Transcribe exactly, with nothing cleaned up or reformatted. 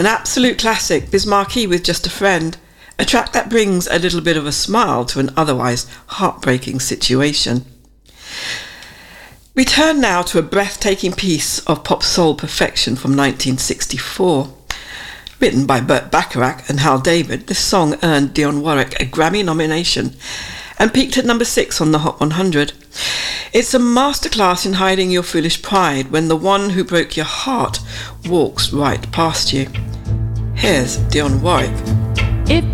An absolute classic, Biz Markie with Just a Friend, a track that brings a little bit of a smile to an otherwise heartbreaking situation. We turn now to a breathtaking piece of pop soul perfection from nineteen sixty-four. Written by Burt Bacharach and Hal David, this song earned Dionne Warwick a Grammy nomination and peaked at number six on the Hot one hundred. It's a masterclass in hiding your foolish pride when the one who broke your heart walks right past you. Here's Dionne Warwick. If